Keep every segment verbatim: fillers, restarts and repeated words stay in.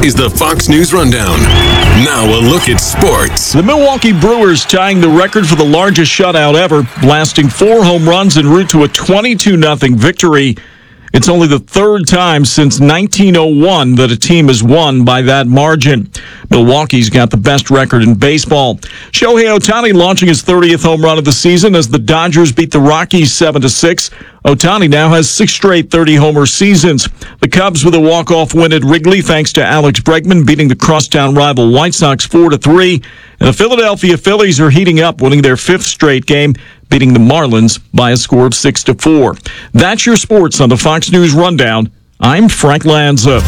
is the Fox News Rundown. Now a look at sports. The Milwaukee Brewers tying the record for the largest shutout ever, blasting four home runs en route to a twenty-two nothing victory. It's only the third time since nineteen oh one that a team has won by that margin. Milwaukee's got the best record in baseball. Shohei Ohtani launching his thirtieth home run of the season as the Dodgers beat the Rockies seven to six. Ohtani now has six straight thirty-homer seasons. The Cubs with a walk-off win at Wrigley thanks to Alex Bregman beating the crosstown rival White Sox four to three. And the Philadelphia Phillies are heating up, winning their fifth straight game, beating the Marlins by a score of six to four. That's your sports on the Fox News Rundown. I'm Frank Lanza.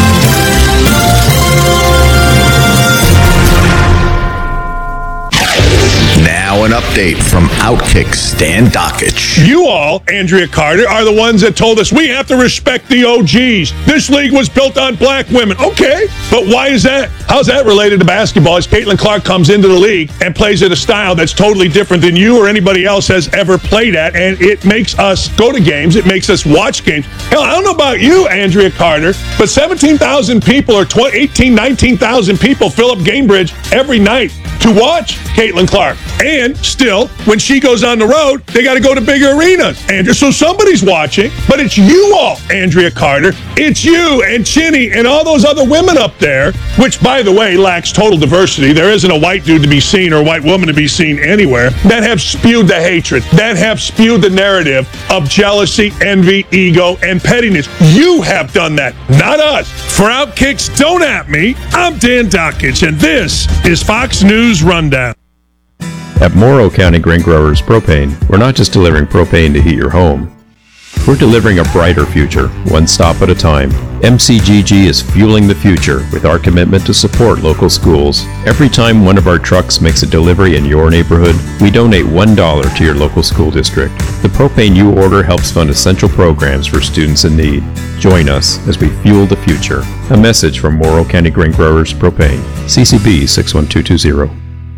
Now an update from Outkick Stan Dockich. You all, Andrea Carter, are the ones that told us we have to respect the O Gs. This league was built on black women. Okay, but why is that? How's that related to basketball as Caitlin Clark comes into the league and plays at a style that's totally different than you or anybody else has ever played at, and it makes us go to games. It makes us watch games. Hell, I don't know about you, Andrea Carter, but seventeen thousand people or eighteen, nineteen thousand people fill up Gamebridge every night to watch Caitlin Clark. And still, when she goes on the road, they got to go to bigger arenas, Andrea. So somebody's watching, but it's you all, Andrea Carter. It's you and Chinny and all those other women up there, which, by the way, lacks total diversity. There isn't a white dude to be seen or a white woman to be seen anywhere, that have spewed the hatred, that have spewed the narrative of jealousy, envy, ego, and pettiness. You have done that, not us. For Outkick's Don't At Me, I'm Dan Dockich, and this is Fox News Rundown. At Morrow County Grain Growers Propane, we're not just delivering propane to heat your home. We're delivering a brighter future, one stop at a time. M C G G is fueling the future with our commitment to support local schools. Every time one of our trucks makes a delivery in your neighborhood, we donate one dollar to your local school district. The propane you order helps fund essential programs for students in need. Join us as we fuel the future. A message from Morrow County Grain Growers Propane. C C B six one two two zero.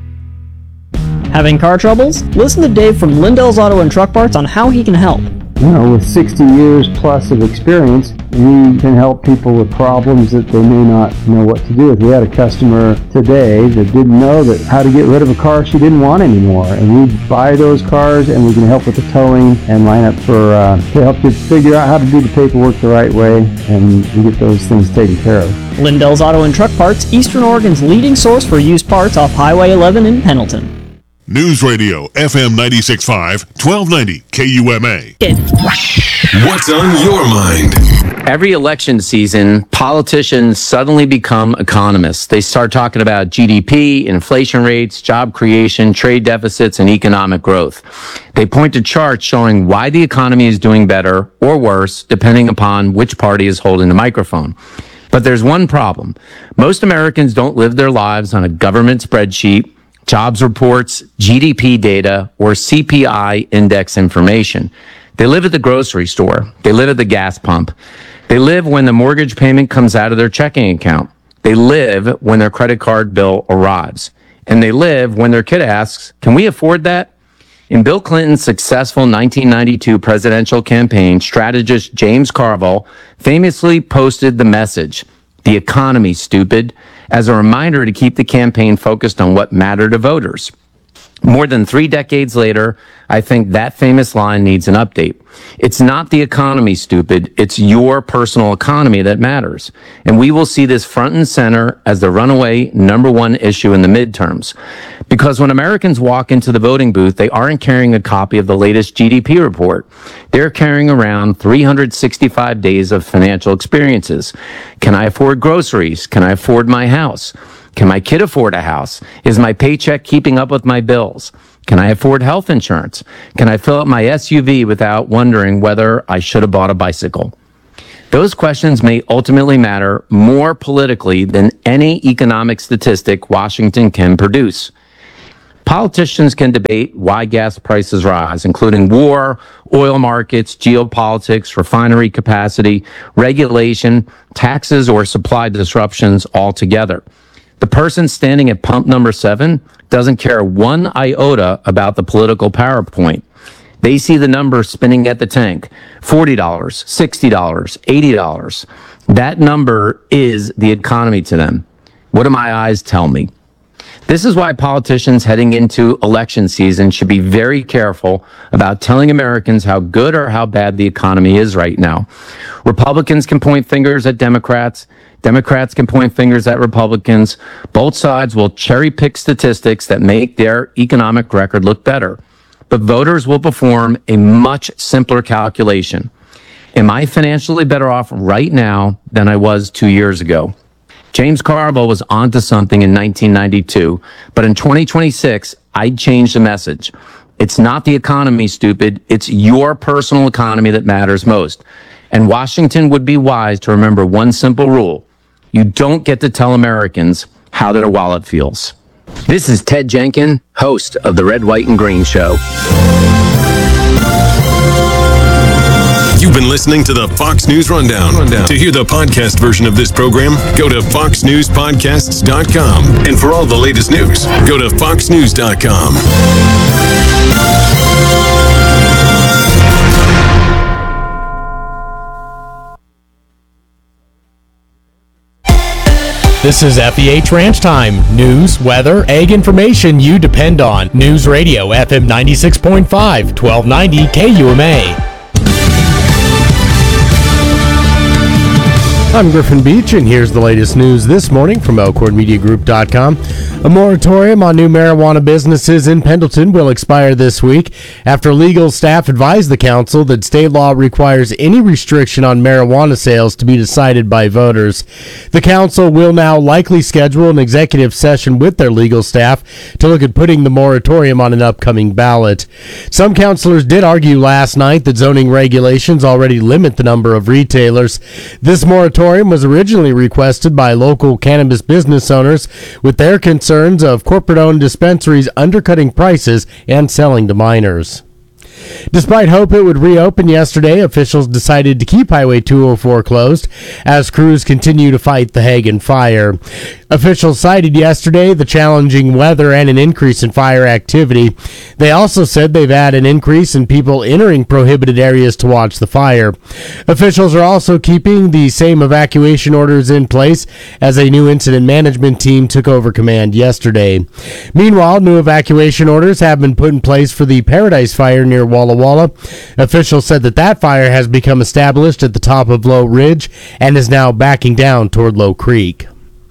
Having car troubles? Listen to Dave from Lindell's Auto and Truck Parts on how he can help. You know, with sixty years plus of experience, we can help people with problems that they may not know what to do with. We had a customer today that didn't know that how to get rid of a car she didn't want anymore. And we buy those cars and we can help with the towing and line up for, uh, to help you figure out how to do the paperwork the right way and we get those things taken care of. Lindell's Auto and Truck Parts, Eastern Oregon's leading source for used parts off Highway eleven in Pendleton. News Radio, F M ninety-six point five, twelve ninety K U M A. What's on your mind? Every election season, politicians suddenly become economists. They start talking about G D P, inflation rates, job creation, trade deficits, and economic growth. They point to charts showing why the economy is doing better or worse, depending upon which party is holding the microphone. But there's one problem. Most Americans don't live their lives on a government spreadsheet, jobs reports, G D P data, or C P I index information. They live at the grocery store. They live at the gas pump. They live when the mortgage payment comes out of their checking account. They live when their credit card bill arrives. And they live when their kid asks, can we afford that? In Bill Clinton's successful nineteen ninety-two presidential campaign, strategist James Carville famously posted the message, "The economy, stupid," as a reminder to keep the campaign focused on what mattered to voters. More than three decades later, I think that famous line needs an update. It's not the economy, stupid. It's your personal economy that matters. And we will see this front and center as the runaway number one issue in the midterms. Because when Americans walk into the voting booth, they aren't carrying a copy of the latest G D P report. They're carrying around three hundred sixty-five days of financial experiences. Can I afford groceries? Can I afford my house? Can my kid afford a house? Is my paycheck keeping up with my bills? Can I afford health insurance? Can I fill up my S U V without wondering whether I should have bought a bicycle? Those questions may ultimately matter more politically than any economic statistic Washington can produce. Politicians can debate why gas prices rise, including war, oil markets, geopolitics, refinery capacity, regulation, taxes, or supply disruptions altogether. The person standing at pump number seven doesn't care one iota about the political PowerPoint. They see the number spinning at the tank, forty dollars, sixty dollars, eighty dollars. That number is the economy to them. What do my eyes tell me? This is why politicians heading into election season should be very careful about telling Americans how good or how bad the economy is right now. Republicans can point fingers at Democrats. Democrats can point fingers at Republicans. Both sides will cherry pick statistics that make their economic record look better. But voters will perform a much simpler calculation. Am I financially better off right now than I was two years ago? James Carville was onto something in nineteen ninety-two, but in twenty twenty-six, I'd change the message. It's not the economy, stupid. It's your personal economy that matters most. And Washington would be wise to remember one simple rule. You don't get to tell Americans how their wallet feels. This is Ted Jenkin, host of the Red, White, and Green Show. You've been listening to the Fox News Rundown. Rundown. To hear the podcast version of this program, go to fox news podcasts dot com. And for all the latest news, go to fox news dot com. This is F E H Ranch Time. News, weather, ag information you depend on. News Radio F M ninety-six point five, twelve ninety K U M A. I'm Griffin Beach, and here's the latest news this morning from elkhorn media group dot com. A moratorium on new marijuana businesses in Pendleton will expire this week after legal staff advised the council that state law requires any restriction on marijuana sales to be decided by voters. The council will now likely schedule an executive session with their legal staff to look at putting the moratorium on an upcoming ballot. Some councilors did argue last night that zoning regulations already limit the number of retailers. This moratorium was originally requested by local cannabis business owners with their concerns of corporate-owned dispensaries undercutting prices and selling to minors. Despite hope it would reopen yesterday, officials decided to keep Highway two oh four closed as crews continue to fight the Hagen fire. Officials cited yesterday the challenging weather and an increase in fire activity. They also said they've had an increase in people entering prohibited areas to watch the fire. Officials are also keeping the same evacuation orders in place as a new incident management team took over command yesterday. Meanwhile, new evacuation orders have been put in place for the Paradise Fire near Walla Walla. Officials said that that fire has become established at the top of Low Ridge and is now backing down toward Low Creek.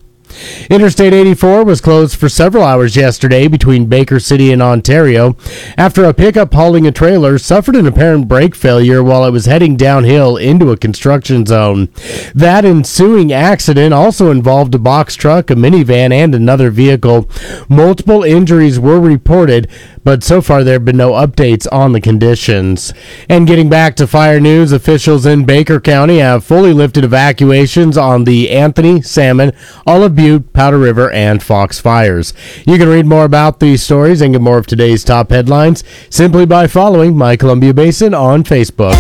Interstate eighty-four was closed for several hours yesterday between Baker City and Ontario after a pickup hauling a trailer suffered an apparent brake failure while it was heading downhill into a construction zone. That ensuing accident also involved a box truck, a minivan, and another vehicle. Multiple injuries were reported, but so far there have been no updates on the conditions. And getting back to fire news, officials in Baker County have fully lifted evacuations on the Anthony, Salmon, Olive Butte, Powder River, and Fox fires. You can read more about these stories and get more of today's top headlines simply by following My Columbia Basin on Facebook.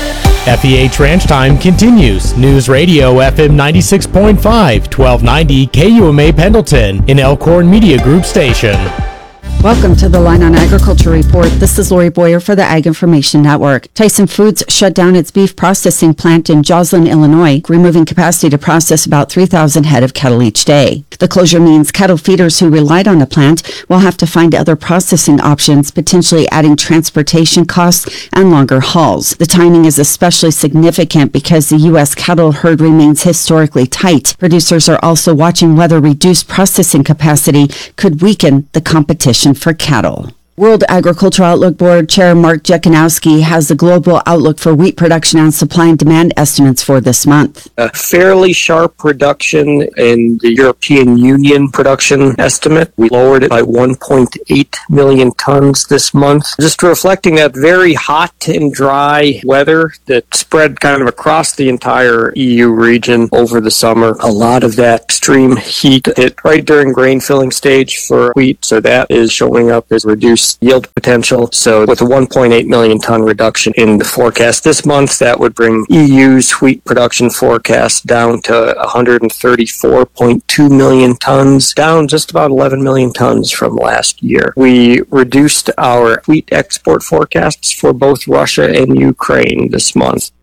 F E H Ranch Time continues. News Radio F M ninety-six point five, twelve ninety K U M A Pendleton, an Elkhorn Media Group station. Welcome to the Line on Agriculture Report. This is Lori Boyer for the Ag Information Network. Tyson Foods shut down its beef processing plant in Joslin, Illinois, removing capacity to process about three thousand head of cattle each day. The closure means cattle feeders who relied on the plant will have to find other processing options, potentially adding transportation costs and longer hauls. The timing is especially significant because the U S cattle herd remains historically tight. Producers are also watching whether reduced processing capacity could weaken the competition for cattle. World Agricultural Outlook Board Chair Mark Jekanowski has the global outlook for wheat production and supply and demand estimates for this month. A fairly sharp reduction in the European Union production estimate. We lowered it by one point eight million tons this month, just reflecting that very hot and dry weather that spread kind of across the entire E U region over the summer. A lot of that extreme heat hit right during grain filling stage for wheat, so that is showing up as reduced yield potential. So with a one point eight million ton reduction in the forecast this month, that would bring E U's wheat production forecast down to one hundred thirty-four point two million tons, down just about eleven million tons from last year. We reduced our wheat export forecasts for both Russia and Ukraine this month.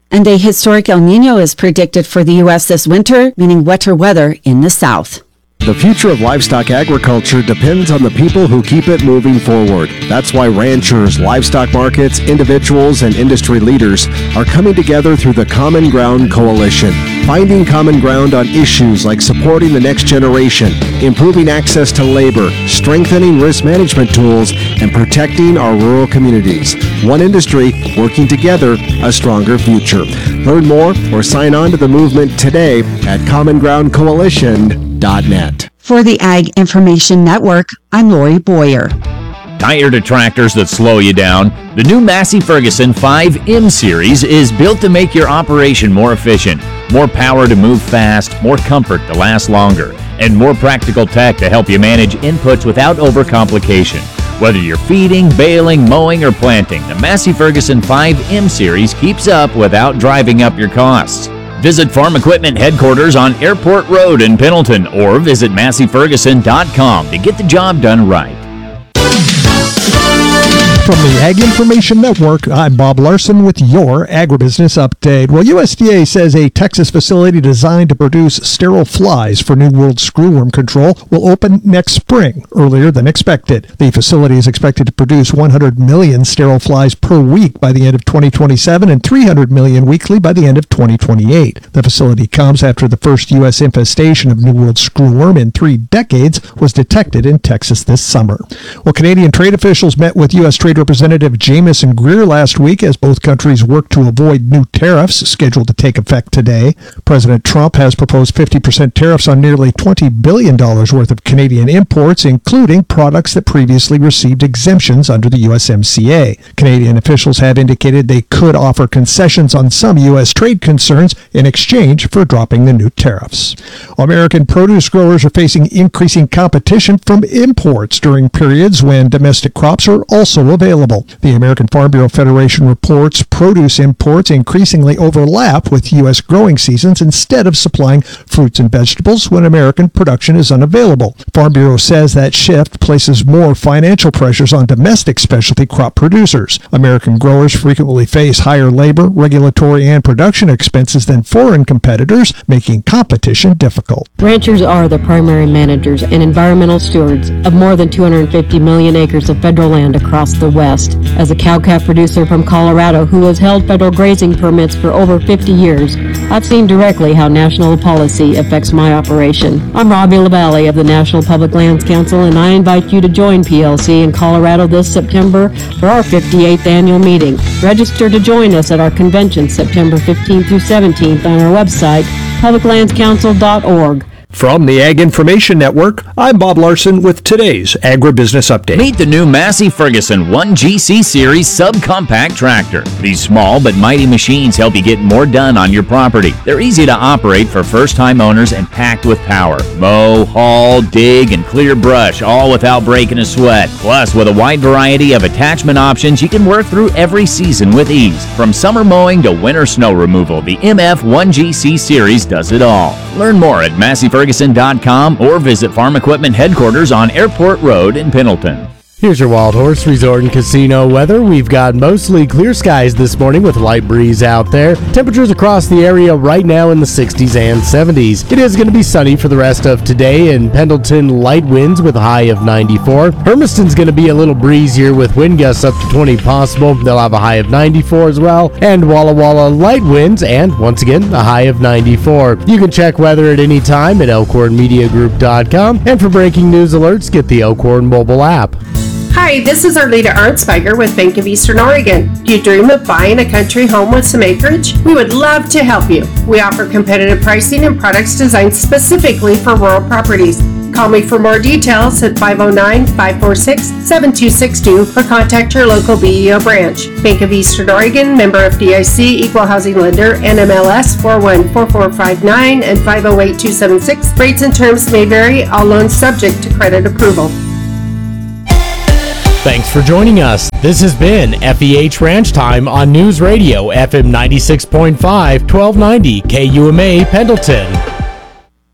And a historic El Nino is predicted for the U S this winter, meaning wetter weather in the south. The future of livestock agriculture depends on the people who keep it moving forward. That's why ranchers, livestock markets, individuals, and industry leaders are coming together through the Common Ground Coalition, finding common ground on issues like supporting the next generation, improving access to labor, strengthening risk management tools, and protecting our rural communities. One industry working together, a stronger future. Learn more or sign on to the movement today at common ground coalition dot net. For the Ag Information Network, I'm Lori Boyer. Tired of tractors that slow you down? The new Massey Ferguson five M Series is built to make your operation more efficient. More power to move fast, more comfort to last longer, and more practical tech to help you manage inputs without overcomplication. Whether you're feeding, baling, mowing, or planting, the Massey Ferguson five M Series keeps up without driving up your costs. Visit Farm Equipment Headquarters on Airport Road in Pendleton or visit massey ferguson dot com to get the job done right. From the Ag Information Network, I'm Bob Larson with your Agribusiness Update. Well, U S D A says a Texas facility designed to produce sterile flies for New World screwworm control will open next spring, earlier than expected. The facility is expected to produce one hundred million sterile flies per week by the end of twenty twenty-seven and three hundred million weekly by the end of twenty twenty-eight. The facility comes after the first U S infestation of New World screwworm in three decades was detected in Texas this summer. Well, Canadian trade officials met with U S Trade Representative Jamieson Greer last week as both countries work to avoid new tariffs scheduled to take effect today. President Trump has proposed fifty percent tariffs on nearly twenty billion dollars worth of Canadian imports, including products that previously received exemptions under the U S M C A. Canadian officials have indicated they could offer concessions on some U S trade concerns in exchange for dropping the new tariffs. American produce growers are facing increasing competition from imports during periods when domestic crops are also available. The American Farm Bureau Federation reports produce imports increasingly overlap with U S growing seasons instead of supplying fruits and vegetables when American production is unavailable. Farm Bureau says that shift places more financial pressures on domestic specialty crop producers. American growers frequently face higher labor, regulatory, and production expenses than foreign competitors, making competition difficult. Ranchers are the primary managers and environmental stewards of more than two hundred fifty million acres of federal land across the West. As a cow-calf producer from Colorado who has held federal grazing permits for over fifty years, I've seen directly how national policy affects my operation. I'm Robbie LaValle of the National Public Lands Council, and I invite you to join P L C in Colorado this September for our fifty-eighth annual meeting. Register to join us at our convention September fifteenth through seventeenth on our website, public lands council dot org. From the Ag Information Network, I'm Bob Larson with today's Agribusiness Update. Meet the new Massey Ferguson one G C Series subcompact tractor. These small but mighty machines help you get more done on your property. They're easy to operate for first-time owners and packed with power. Mow, haul, dig, and clear brush, all without breaking a sweat. Plus, with a wide variety of attachment options, you can work through every season with ease. From summer mowing to winter snow removal, the M F one G C Series does it all. Learn more at massey ferguson dot com or visit Farm Equipment Headquarters on Airport Road in Pendleton. Here's your Wild Horse Resort and Casino weather. We've got mostly clear skies this morning with a light breeze out there. Temperatures across the area right now in the sixties and seventies. It is going to be sunny for the rest of today. In Pendleton, light winds with a high of ninety-four. Hermiston's going to be a little breezier with wind gusts up to twenty possible. They'll have a high of ninety-four as well. And Walla Walla, light winds and, once again, a high of ninety-four. You can check weather at any time at elkhorn media group dot com. And for breaking news alerts, get the Elkhorn mobile app. Hi, this is Arleta Arnsberger with Bank of Eastern Oregon. Do you dream of buying a country home with some acreage? We would love to help you. We offer competitive pricing and products designed specifically for rural properties. Call me for more details at five oh nine, five four six, seven two six two or contact your local B E O branch. Bank of Eastern Oregon, member F D I C, equal housing lender, N M L S four one four four five nine and five oh eight two seven six. Rates and terms may vary, all loans subject to credit approval. Thanks for joining us. This has been F E H Ranch Time on News Radio F M ninety-six point five, twelve ninety K U M A Pendleton.